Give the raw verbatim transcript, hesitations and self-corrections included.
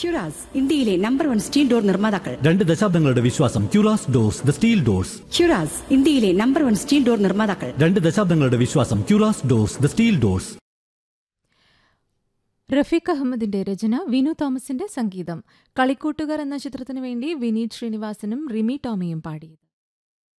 ക്യുറാസ് ഇന്ത്യയിലെ number one steel door നിർമ്മാതാക്കൾ. രണ്ട് ദശാബ്ദങ്ങളുടെ വിശ്വാസം. ക്യുറാസ് ഡോർസ്, ദ സ്റ്റീൽ ഡോർസ്. ക്യുറാസ് ഇന്ത്യയിലെ നമ്പർ വൺ സ്റ്റീൽ ഡോർ നിർമ്മാതാക്കൾ. രണ്ട് ദശാബ്ദങ്ങളുടെ വിശ്വാസം. ക്യുറാസ് doors, the steel doors. Rafeeq അഹമ്മദിന്റെ രചന, വിനു തോമസിന്റെ സംഗീതം. കളിക്കൂട്ടുകാർ എന്ന ചിത്രത്തിനു വേണ്ടി വിനീത് ശ്രീനിവാസനും റിമി ടോമിയും പാടിയത്.